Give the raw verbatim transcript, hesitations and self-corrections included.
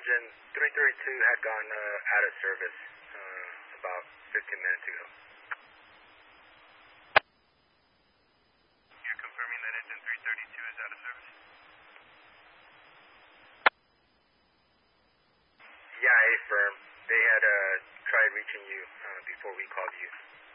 engine three thirty-two had gone uh, out of service uh, about fifteen minutes ago. You're confirming that engine three thirty-two is out of service? Yeah, A firm. They had uh, tried reaching you uh, before we called you.